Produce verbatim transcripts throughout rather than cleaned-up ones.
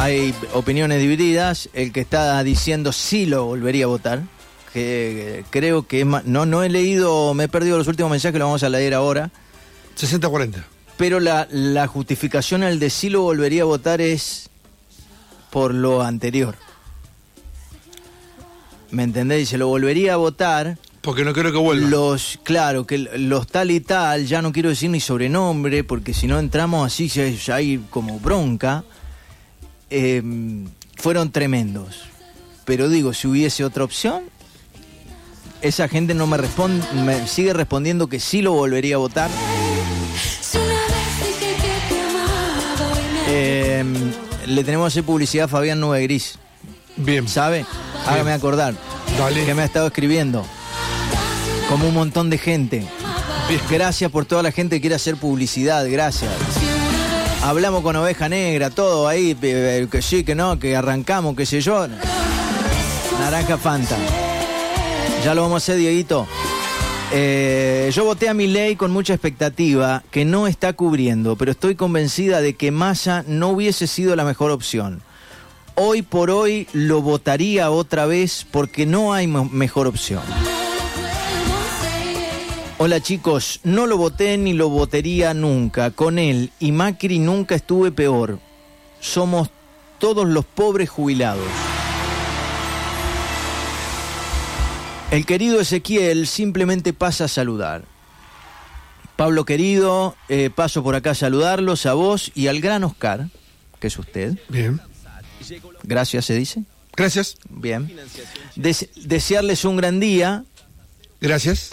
hay opiniones divididas. El que está diciendo sí lo volvería a votar, que, que creo que es más, no, no he leído, me he perdido los últimos mensajes, lo vamos a leer ahora. sesenta cuarenta. Pero la, la justificación al de sí lo volvería a votar es por lo anterior. ¿Me entendés? Dice, lo volvería a votar... Porque no quiero que vuelva. Los, claro, que los tal y tal, ya no quiero decir ni sobrenombre, porque si no entramos así, ya, ya hay como bronca, eh, fueron tremendos. Pero digo, si hubiese otra opción, esa gente no me responde, me sigue respondiendo que sí lo volvería a votar. Eh, le tenemos que hacer publicidad a Fabián Nube Gris. Bien. ¿Sabe? Hágame acordar. Dale. Que me ha estado escribiendo. Como un montón de gente. Bien. Gracias por toda la gente que quiere hacer publicidad, gracias. Hablamos con Oveja Negra, todo ahí, que sí, que no, que arrancamos, qué sé yo. Naranja Fanta. Ya lo vamos a hacer, Dieguito. Eh, yo voté a Milei con mucha expectativa, que no está cubriendo, pero estoy convencida de que Massa no hubiese sido la mejor opción. Hoy por hoy lo votaría otra vez porque no hay mejor opción. Hola chicos, no lo voté ni lo votaría nunca. Con él y Macri nunca estuve peor. Somos todos los pobres jubilados. El querido Ezequiel simplemente pasa a saludar. Pablo querido, eh, paso por acá a saludarlos, a vos y al gran Oscar, que es usted. Bien. Gracias, ¿se dice? Gracias. Bien. Des- desearles un gran día. Gracias.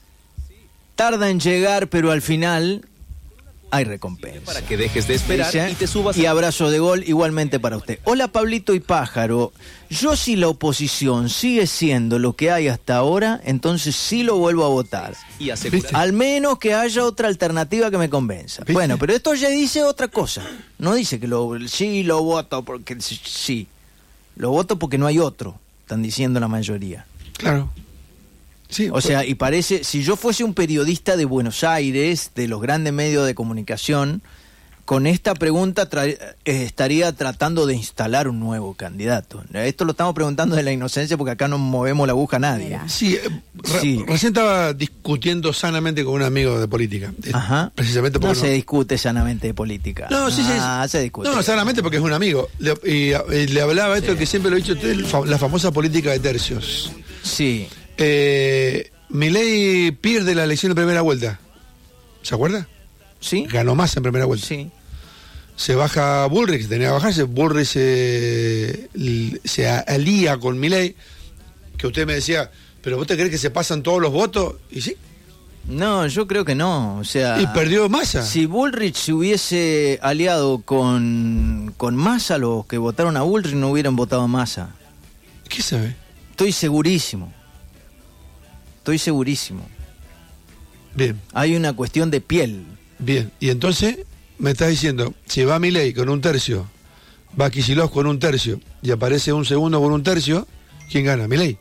Tarda en llegar, pero al final hay recompensa. Para que dejes de esperar Dice, y te subas. Y abrazo de gol igualmente para usted. Hola Pablito y Pájaro. Yo si la oposición sigue siendo lo que hay hasta ahora, entonces sí lo vuelvo a votar. Y asegurar. Al menos que haya otra alternativa que me convenza. ¿Viste? Bueno, pero esto ya dice otra cosa. No dice que lo sí lo voto porque sí. Lo voto porque no hay otro, están diciendo la mayoría. Claro. Sí, O sea, y parece, si yo fuese un periodista de Buenos Aires, de los grandes medios de comunicación, con esta pregunta tra- eh, estaría tratando de instalar un nuevo candidato. Esto lo estamos preguntando de la inocencia porque acá no movemos la aguja a nadie. Sí, eh, re- Sí. recién estaba discutiendo sanamente con un amigo de política. Eh, Ajá. Precisamente porque No se discute sanamente de política. No, sí, sí. Ah, se discute. No, no, sanamente porque es un amigo. Le, y, y le hablaba esto que siempre lo he dicho, el fa- la famosa política de tercios. Sí. Eh, Milei pierde la elección en primera vuelta. ¿Se acuerda? ¿Sí? Ganó más en primera vuelta. Sí. Se baja Bullrich, tenía que bajarse. Bullrich se, se alía con Milei, que usted me decía, ¿pero vos te crees que se pasan todos los votos? Y sí. No, yo creo que no. O sea, Y perdió Massa. si Bullrich se hubiese aliado con, con Massa, los que votaron a Bullrich no hubieran votado a Massa. ¿Qué sabe? Estoy segurísimo. Estoy segurísimo. Bien, Hay una cuestión de piel. bien. Y entonces me estás diciendo, si va Milei con un tercio, va Kicillof con un tercio, y aparece un segundo con un tercio, ¿quién gana? Milei.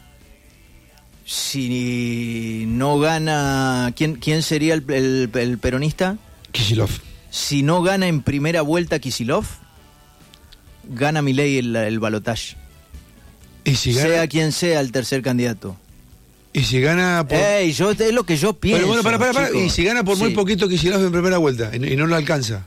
Si no gana... ¿Quién, quién sería el, el- el peronista? Kicillof. Si no gana en primera vuelta Kicillof, gana Milei el, el balotaje. Y si gana, Sea quien sea el tercer candidato. y si gana por... Ey, yo, es lo que yo pienso. Pero bueno, para, para, para. chicos. Y si gana por muy Sí. poquito Kicillof en primera vuelta, y, y no lo alcanza.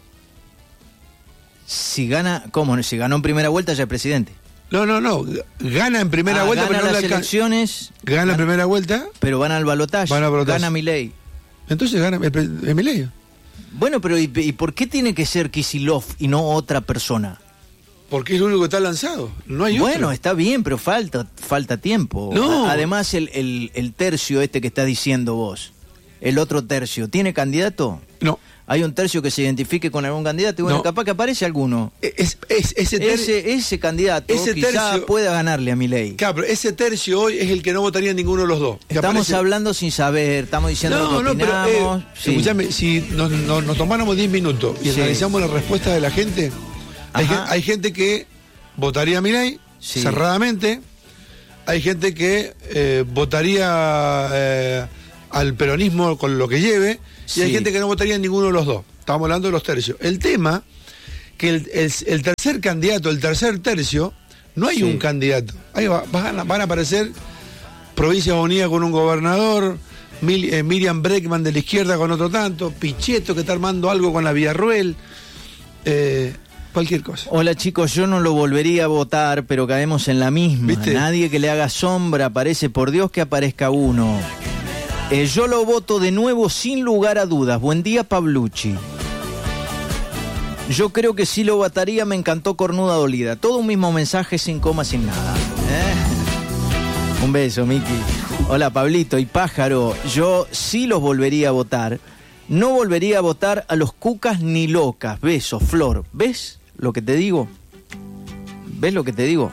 Si gana, ¿cómo? Si ganó en primera vuelta ya es presidente. No, no, no. Gana en primera Ah, vuelta, gana pero no las le alcanza. elecciones, Gana en primera vuelta, pero van al balotaje. Van al balotaje. Gana Milei. entonces gana el, pre- el Milei. Bueno, pero ¿y, ¿y por qué tiene que ser Kicillof y no otra persona? Porque es lo único que está lanzado. No hay Bueno, otro. está bien, pero falta falta tiempo. No. A- Además, el, el, el tercio este que estás diciendo vos, el otro tercio, ¿tiene candidato? No. Hay un tercio que se identifique con algún candidato y bueno, No. capaz que aparece alguno. Es, es- ese, ter- Ese, ese candidato ese quizá tercio- pueda ganarle a Milei. Claro, pero ese tercio hoy es el que no votaría ninguno de los dos. Que Estamos aparece- hablando sin saber, estamos diciendo No, lo que no, pero opinamos. eh, sí. escúchame, si nos, nos- nos tomáramos diez minutos y Sí. analizamos la respuesta de la gente, hay, Ajá. gen- hay gente que votaría a Milei Sí. cerradamente, hay gente que eh, votaría eh, al peronismo con lo que lleve, y hay Sí. gente que no votaría en ninguno de los dos. Estamos hablando de los tercios. El tema que el, el, el tercer candidato, el tercer tercio, no hay sí. un candidato. Ahí va, van, a, van a aparecer Provincias Unidas con un gobernador, Mil, eh, Miriam Breckman de la izquierda con otro tanto, Pichetto que está armando algo con la Villarruel, eh, cualquier cosa. Hola chicos, yo no lo volvería a votar, pero caemos en la misma. ¿Viste? Nadie que le haga sombra, parece por Dios que aparezca uno. Eh, yo lo voto de nuevo sin lugar a dudas. Buen día, Pablucci. Yo creo que sí lo votaría, me encantó Cornuda Dolida. Todo un mismo mensaje, sin coma, sin nada. ¿Eh? Un beso, Miki. Hola, Pablito y Pájaro. Yo sí los volvería a votar. No volvería a votar a los cucas ni locas. Besos, Flor. ¿Ves lo que te digo? ¿Ves lo que te digo?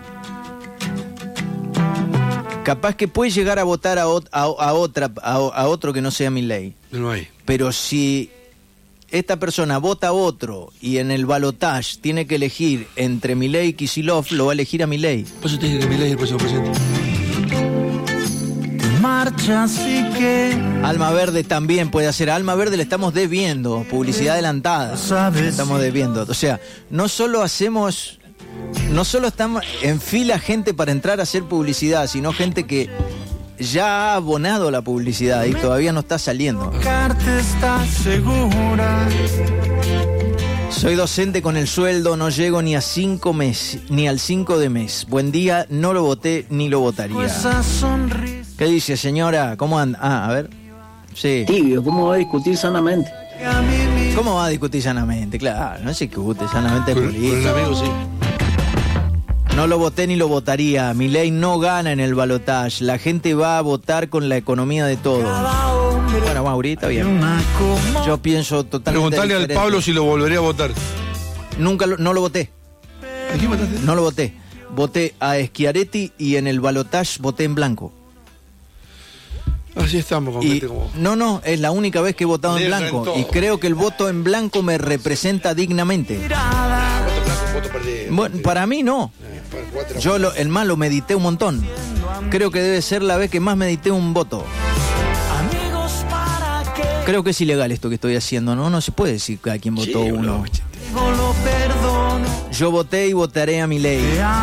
Capaz que puede llegar a votar a, ot- a, a otra a, a otro que no sea Milei. No hay. Pero si esta persona vota a otro y en el balotaje tiene que elegir entre Milei y Kicillof, lo va a elegir a Milei. Por eso te dije que Milei es el próximo presidente. Marcha, así que... Alma Verde también puede hacer. A Alma Verde le estamos debiendo publicidad adelantada. Le estamos debiendo. O sea, no solo hacemos... No solo estamos en fila gente para entrar a hacer publicidad, sino gente que ya ha abonado la publicidad y todavía no está saliendo. Soy docente con el sueldo, no llego ni a cinco meses, ni al cinco de mes. Buen día, no lo voté ni lo votaría. ¿Qué dice, señora? ¿Cómo anda? Ah, a ver. Sí. Tibio, ¿cómo va a discutir sanamente? ¿Cómo va a discutir sanamente? Claro, no se discute sanamente Con, político. con el amigo, sí. No lo voté ni lo votaría. Milei no gana en el balotaje. La gente va a votar con la economía de todo. Bueno, Maurita, bien. Yo pienso totalmente Preguntale diferente. al Pablo si lo volvería a votar. Nunca lo, no lo voté. ¿A quién votaste? No lo voté. Voté a Schiaretti y en el balotaje voté en blanco. Así estamos con Y, gente como... no, no, es la única vez que he votado en Deja en blanco. todo. Y creo que el voto en blanco me representa dignamente. Ah, voto blanco, voto perdido. Bueno, para mí no. Eh, para cuatro- Yo lo, el más lo medité un montón. Creo que debe ser la vez que más medité un voto. Creo que es ilegal esto que estoy haciendo, ¿no? No se puede decir a quién votó Sí, uno. boludo. Yo voté y votaré a Milei.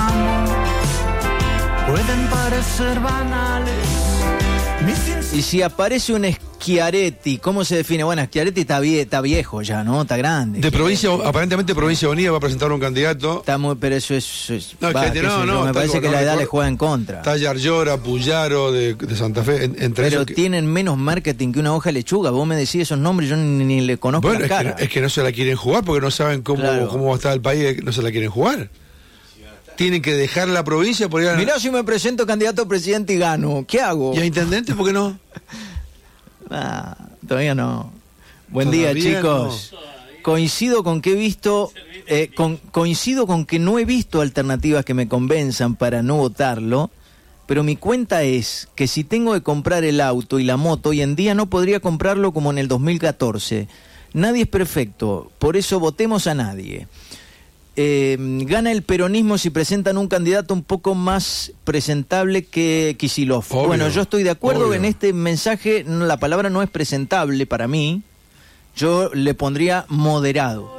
Pueden parecer banales. Y si aparece un Schiaretti, ¿cómo se define? Bueno, Schiaretti está, vie- está viejo ya, ¿no? Está grande. De provincia, aparentemente Provincia Unida va a presentar un candidato. Está muy, pero eso es... es- No, va, Schiaretti, qué no, sé yo, no, me está parece como- que no la edad recuerdo. le juega en contra. Está Yarlora, Puyaro de, de Santa Fe, en- entre Pero esos. que- tienen menos marketing que una hoja de lechuga. Vos me decís esos nombres, yo ni, ni le conozco Bueno, la es cara. que, es que no se la quieren jugar porque no saben cómo, Claro. cómo va a estar el país, no se la quieren jugar. Tienen que dejar la provincia por ir a... Mirá si me presento candidato a presidente y gano. ¿Qué hago? ¿Y a intendente por qué no? Ah, todavía no. Buen día, Todavía chicos. Coincido con que he visto, eh, con, coincido con que no he visto alternativas que me convenzan para no votarlo, pero mi cuenta es que si tengo que comprar el auto y la moto, hoy en día no podría comprarlo como en el dos mil catorce. Nadie es perfecto, por eso votemos a nadie. Eh, gana el peronismo si presentan un candidato un poco más presentable que Kicillof. Obvio, bueno, yo estoy de acuerdo obvio. en este mensaje, no, la palabra no es presentable para mí, yo le pondría moderado.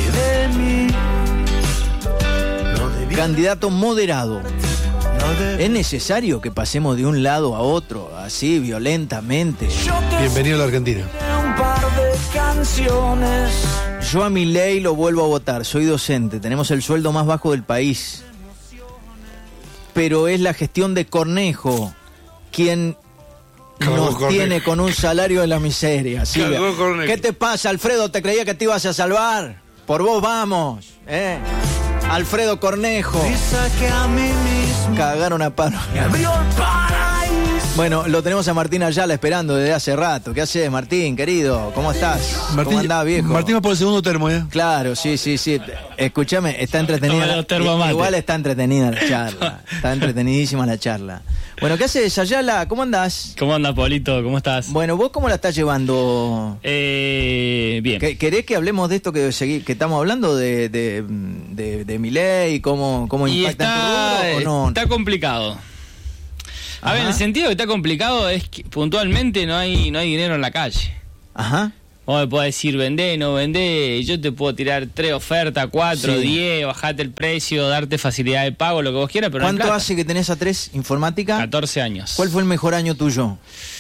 Candidato moderado. ¿Es necesario que pasemos de un lado a otro, así, violentamente? Bienvenido a la Argentina. Un par de canciones. Yo a Milei lo vuelvo a votar, soy docente, tenemos el sueldo más bajo del país. Pero es la gestión de Cornejo quien Cagó nos Cornejo. tiene con un salario de la miseria. Silvia. Cagó Cornejo. ¿Qué te pasa, Alfredo? ¿Te creía que te ibas a salvar? Por vos vamos, ¿eh? Alfredo Cornejo. Y saqué a mí mismo. Cagaron a palo. Me abrió el paraíso. Bueno, lo tenemos a Martín Ayala esperando desde hace rato. ¿Qué haces, Martín, querido? ¿Cómo estás? ¿Cómo andás, viejo? Martín va por el segundo termo, ¿eh? Claro, sí, sí, sí. Escúchame, está entretenida. Toma los termomates. Igual está entretenida la charla. Está entretenidísima la charla. Bueno, ¿qué haces, Ayala? ¿Cómo andás? ¿Cómo andas, Pablito? ¿Cómo estás? Bueno, ¿vos cómo la estás llevando? Eh, bien. ¿Qué- ¿Querés que hablemos de esto que, segui- que estamos hablando de, de, de, de Milei, cómo, cómo Y impacta está, en tu rubro, o no? está complicado. A Ajá. ver, el sentido que está complicado es que puntualmente no hay no hay dinero en la calle. Ajá. Vos me podés decir, vendé, no vendé, yo te puedo tirar tres ofertas, cuatro, Sí. diez, bajarte el precio, darte facilidad de pago, lo que vos quieras, pero no hay ¿Cuánto plata. hace que tenés a tres informática? catorce años. ¿Cuál fue el mejor año tuyo?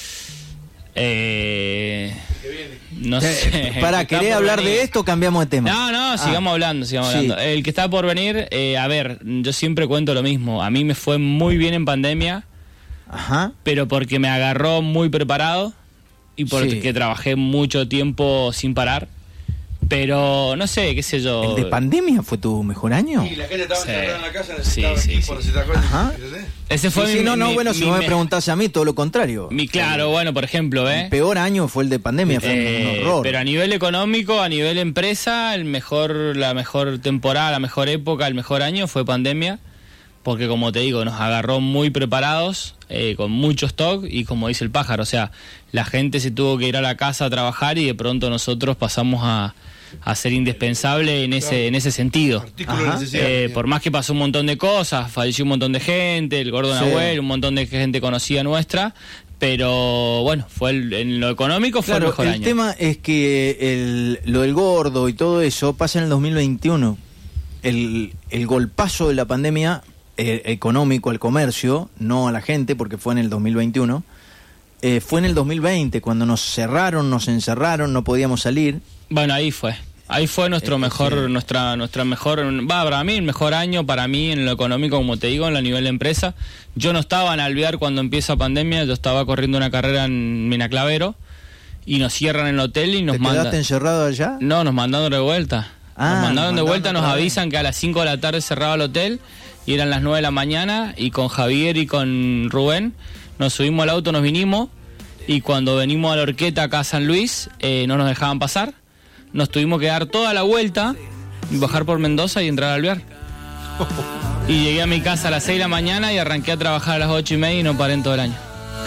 Eh, no sé. Para, El que está ¿querés por hablar venir. de esto o cambiamos de tema? No, no, sigamos Ah, hablando, sigamos sí. hablando. El que está por venir, eh, a ver, yo siempre cuento lo mismo. A mí me fue muy bien en pandemia, Ajá. pero porque me agarró muy preparado y porque Sí. trabajé mucho tiempo sin parar. Pero no sé, qué sé yo. ¿El de pandemia fue tu mejor año? Y la gente estaba Sí. encerrada en la casa, Sí, necesitaba sí, equipo, sí. necesitaba cosas, Ajá. ¿entendés? Ese fue Sí, mi, sí, no, no, mi- bueno, si mi vos me me- preguntás a mí, todo lo contrario. mi- claro, bueno, por ejemplo, ¿eh? El peor año fue el de pandemia, fue Eh, un horror. Pero a nivel económico, a nivel empresa, el mejor, la mejor temporada, la mejor época, el mejor año fue pandemia, porque como te digo, nos agarró muy preparados, eh, con mucho stock y como dice el pájaro, o sea, la gente se tuvo que ir a la casa a trabajar y de pronto nosotros pasamos a, a ser indispensable en ese, en ese sentido. Artículo de Ajá. necesidad. Eh, por más que pasó un montón de cosas, falleció un montón de gente, el gordo Sí. Nahuel, un montón de gente conocida nuestra, pero bueno, fue el- en lo económico fue Claro, el mejor el año. tema es que el, lo del gordo y todo eso pasa en el dos mil veintiuno. El, el golpazo de la pandemia eh, económico al comercio, no a la gente, porque fue en el dos mil veintiuno, eh, fue en el dos mil veinte, cuando nos cerraron, nos encerraron, no podíamos salir. Bueno, ahí fue. Ahí fue nuestro Eh, mejor, sí. nuestra, nuestra mejor, va, para mí el mejor año, para mí en lo económico, como te digo, en la nivel de empresa. Yo no estaba en Alvear cuando empieza pandemia, yo estaba corriendo una carrera en Minaclavero y nos cierran en el hotel y nos ¿Te quedaste mandan. encerrado allá? No, nos mandaron de vuelta. Ah, nos mandaron nos de mandaron vuelta, nos otra vez. avisan que a las cinco de la tarde cerraba el hotel y eran las nueve de la mañana y con Javier y con Rubén nos subimos al auto, nos vinimos y cuando venimos a la Horqueta acá a San Luis eh, no nos dejaban pasar. Nos tuvimos que dar toda la vuelta, bajar por Mendoza y entrar al Alvear. Y llegué a mi casa a las seis de la mañana y arranqué a trabajar a las ocho y media y no paré en todo el año.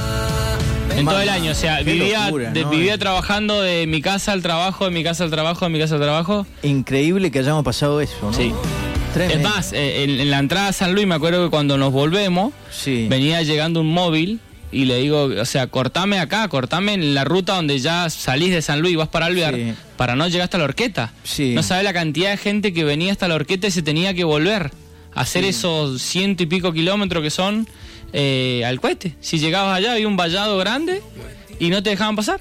En todo el año, o sea, Qué vivía, locura, de- ¿no? vivía trabajando de mi casa al trabajo, de mi casa al trabajo, de mi casa al trabajo. Increíble que hayamos pasado eso, ¿no? Sí. Tremendo. Es más, eh, en, en la entrada a San Luis me acuerdo que cuando nos volvemos, Sí. venía llegando un móvil y le digo, o sea, cortame acá, cortame en la ruta donde ya salís de San Luis y vas para Alvear, Sí. para no llegar hasta la Horqueta. Sí. No sabes la cantidad de gente que venía hasta la Horqueta y se tenía que volver a hacer esos ciento y pico kilómetros que son eh, al cohete. Si llegabas allá había un vallado grande y no te dejaban pasar.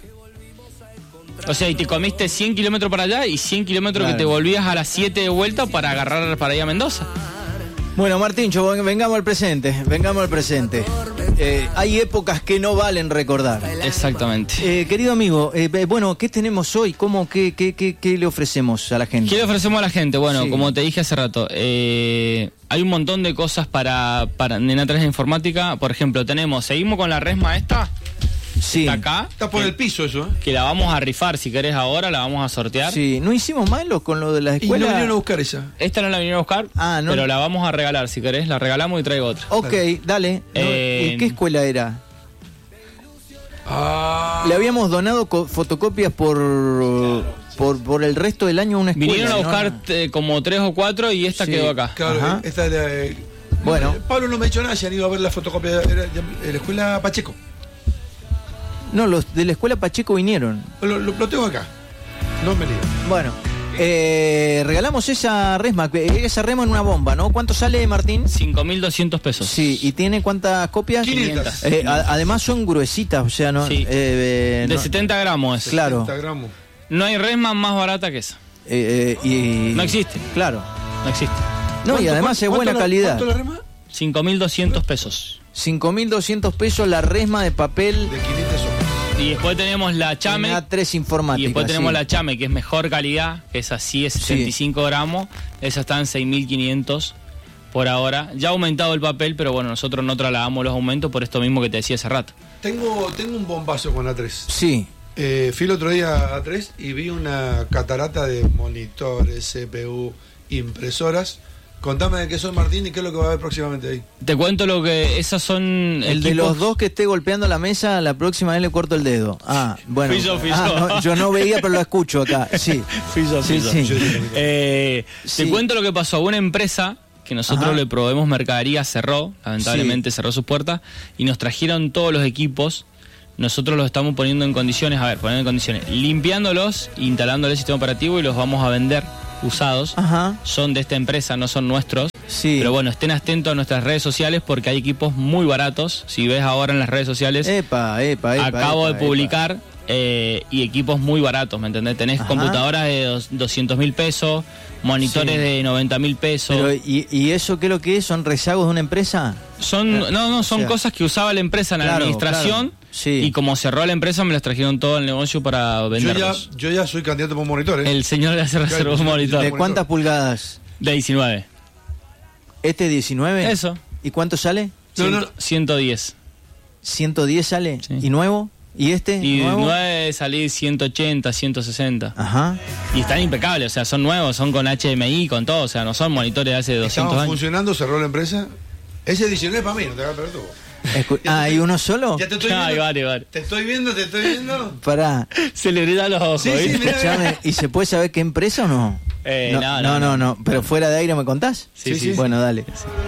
O sea, y te comiste cien kilómetros para allá y cien kilómetros Claro. que te volvías a las siete de vuelta para agarrar para ir a Mendoza. Bueno, Martíncho, vengamos al presente, vengamos al presente. Eh, hay épocas que no valen recordar. Exactamente. Eh, querido amigo, eh, eh, bueno, ¿qué tenemos hoy? ¿Cómo, qué, qué, qué, qué le ofrecemos a la gente? ¿Qué le ofrecemos a la gente? Bueno, Sí. como te dije hace rato, eh, hay un montón de cosas para, para en A tres de informática. Por ejemplo, tenemos, seguimos con la resma esta, Sí, está acá, Está por el piso eso, ¿eh? que la vamos a rifar si querés ahora, la vamos a sortear. sí. ¿No hicimos malo con lo de la Y no escuela? vinieron a buscar esa. Esta no la vinieron a buscar, Ah, no. pero la vamos a regalar si querés, la regalamos y traigo otra. Ok, dale. No, Eh, ¿Y qué escuela era? Ah. Le habíamos donado co- fotocopias por, por por el resto del año a una escuela. Vinieron a ¿no? buscar eh, como tres o cuatro y esta Sí. quedó acá. Claro, Ajá. esta es la. eh, Bueno. Pablo no me ha dicho nada, si han ido a ver la fotocopia. Era de la escuela Pacheco. No, los de la escuela Pacheco vinieron. Lo, lo, lo tengo acá. No me lío. Bueno, eh, regalamos esa resma, eh, esa resma en una bomba, ¿no? ¿Cuánto sale, Martín? cinco mil doscientos pesos. Sí, ¿y tiene cuántas copias? quinientas. Eh, a- además son gruesitas, o sea, ¿no? Sí. Eh, eh, De no- setenta gramos es. Claro. setenta gramos. No hay resma más barata que esa. eh, eh, y, No existe. Claro. No existe. No, y ¿Cuánto- además es cuánto buena la- calidad. ¿Cuánto la rema? cinco mil doscientos pesos. cinco mil doscientos pesos la resma de papel De quinientas hojas. Y después tenemos la Chame. A tres informática. Y después tenemos sí. la Chame, que es mejor calidad, que esa sí es sesenta y cinco gramos, esa está en seis mil quinientos por ahora. Ya ha aumentado el papel, pero bueno, nosotros no trasladamos los aumentos por esto mismo que te decía hace rato. Tengo, tengo un bombazo con A tres. Sí. Eh, fui el otro día a A tres y vi una catarata de monitores, C P U, impresoras. Contame de qué son, Martín, y qué es lo que va a haber próximamente ahí. Te cuento lo que esas son El de equipos- los dos que esté golpeando la mesa, la próxima vez le corto el dedo. Ah, bueno. Fui yo, fui Ah, yo. no, yo no veía, pero lo escucho acá. Sí. Fui yo, fui Sí, yo. sí. Eh, Sí. Te cuento lo que pasó. Una empresa que nosotros Ajá. le proveemos mercadería cerró, lamentablemente cerró sus puertas, y nos trajeron todos los equipos. nosotros los estamos poniendo en condiciones, a ver, poniendo en condiciones, limpiándolos, instalándoles el sistema operativo y los vamos a vender usados. Ajá. Son de esta empresa, no son nuestros. Sí. Pero bueno, estén atentos a nuestras redes sociales porque hay equipos muy baratos. Si ves ahora en las redes sociales, Epa, epa, epa. acabo epa, de publicar eh, y equipos muy baratos, ¿me entendés? Tenés Ajá. computadoras de dos- doscientos mil pesos, monitores Sí. de noventa mil pesos. Pero, ¿y, ¿y eso qué es lo que es? ¿Son rezagos de una empresa? Son, no, no, son o sea, cosas que usaba la empresa en la claro, administración claro, sí. y como cerró la empresa me las trajeron todo el negocio para Yo ya, venderlos. yo ya soy candidato por monitor, ¿eh? El señor le hace reserva un monitor. ¿De cuántas pulgadas? De diecinueve. ¿Este diecinueve? Eso. ¿Y cuánto sale? No, no. Ciento- ciento diez. ¿ciento diez sale? Sí. ¿Y nuevo? ¿Y este? Y nuevo? nueve salí ciento ochenta, ciento sesenta. Ajá. Y están impecables, o sea, son nuevos, son con H D M I, con todo, o sea, no son monitores de hace doscientos Estamos años. funcionando, cerró la empresa. Ese diecinueve para mí, no te hagas perder tú. Escu- ah, ¿y uno solo? Ya te estoy Ay, viendo. vale, vale. Te estoy viendo, te estoy viendo. Pará. Se le brillan los ojos, Sí, sí, ¿viste? mirá. Escuchame, ¿y se puede saber qué empresa o no? Eh, no, no, no, no, no, no. no. Pero fuera de aire me contás. Sí, sí. Bueno, dale.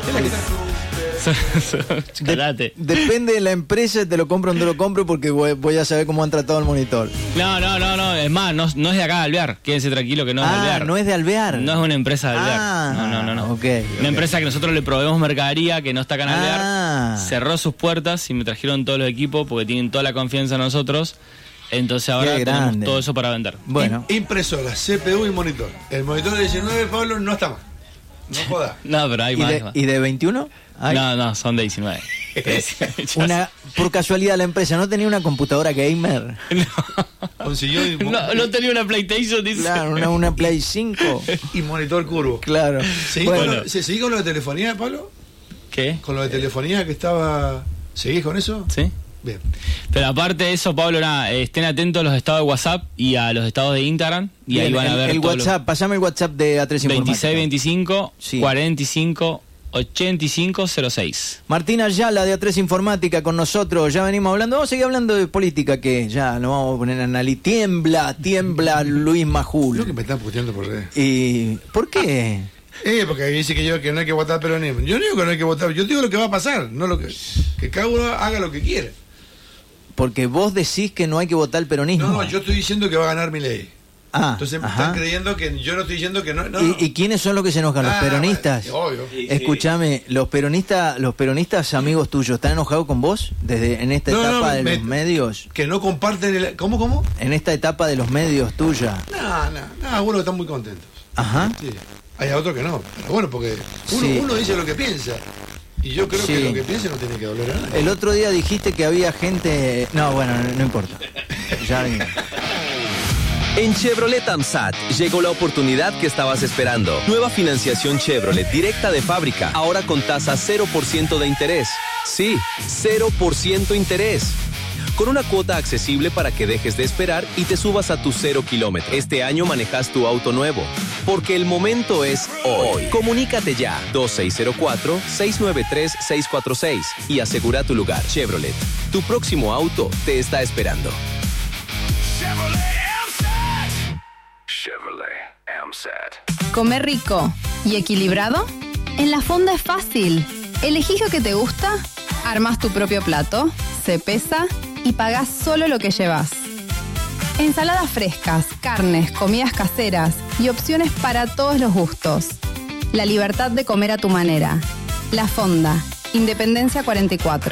Chocolate. Depende de la empresa, te lo compro o no te lo compro porque voy, voy a saber cómo han tratado el monitor. No, no, no, no, es más, no, no es de acá de Alvear, quédense tranquilo que no es de ah, Alvear. no es de Alvear. No es una empresa de Alvear. Ah, no, no, no, no. ok, Una ok. empresa que nosotros le proveemos mercadería, que no está acá en Alvear. Ah. Cerró sus puertas y me trajeron todos los equipos porque tienen toda la confianza en nosotros. Entonces ahora Qué tenemos grande. todo eso para vender. Bueno, Impresora, C P U y monitor. El monitor de diecinueve, Pablo, no está mal. No jodas. No, pero hay ¿y más. de, más. ¿y de veintiuno? Ay, No, no, son de diecinueve. una, por casualidad la empresa no tenía una computadora gamer. Consiguió y, No, no tenía una PlayStation, dice. Claro, una, una Play cinco. y monitor curvo. Claro. ¿Seguís, Bueno, con lo, ¿se- seguís con lo de telefonía, Pablo? ¿Qué? Con lo de telefonía que estaba... ¿Seguís con eso? ¿Sí? Bien. Pero aparte de eso, Pablo, nada, eh, estén atentos a los estados de WhatsApp y a los estados de Instagram. Y bien, ahí van a el, ver el todos los- WhatsApp, pasame el WhatsApp de A tres Informática. veintiséis veinticinco Sí. cuarenta y cinco ochenta y cinco cero seis. Martina Ayala de A tres Informática con nosotros. Ya venimos hablando, vamos a seguir hablando de política, que ya nos vamos a poner a analizar. Tiembla, tiembla Luis Lo que Majul. me están puteando por redes. ¿Y por qué? Eh, porque dice que yo que no hay que votar peronismo. Yo no digo que no hay que votar, yo digo lo que va a pasar, no lo que que cada uno haga lo que quiere. Porque vos decís que no hay que votar el peronismo. No, no, yo estoy diciendo que va a ganar mi ley. Ah, Entonces me ajá. están creyendo que yo no estoy diciendo que no. no, ¿Y, no. y quiénes son los que se enojan? ¿Los Ah, peronistas? bueno, obvio. Escúchame, los peronistas, los peronistas amigos tuyos, ¿están enojados con vos desde en esta No, etapa no, de me- los medios? Que no comparten el... ¿Cómo, cómo? En esta etapa de los medios tuya. No, no, no, algunos están muy contentos. Ajá. Sí. Hay otros que no. Pero bueno, porque uno, Sí. uno dice lo que piensa. Y yo creo Sí. que lo que piense no tiene que doler a nadie. El otro día dijiste que había gente... No, bueno, no, no importa. Ya venga. En Chevrolet AMSAT llegó la oportunidad que estabas esperando. Nueva financiación Chevrolet directa de fábrica, ahora con tasa cero por ciento de interés. Sí, cero por ciento interés. Con una cuota accesible para que dejes de esperar y te subas a tu cero kilómetro. Este año manejas tu auto nuevo, porque el momento es hoy. Comunícate ya, dos seis cero cuatro, seis nueve tres, seis cuatro seis y asegura tu lugar. Chevrolet, tu próximo auto te está esperando. ¿Comer rico y equilibrado? En la fonda es fácil. Elegís lo que te gusta, armás tu propio plato, se pesa y pagás solo lo que llevas. Ensaladas frescas, carnes, comidas caseras y opciones para todos los gustos. La libertad de comer a tu manera. La Fonda, Independencia cuarenta y cuatro.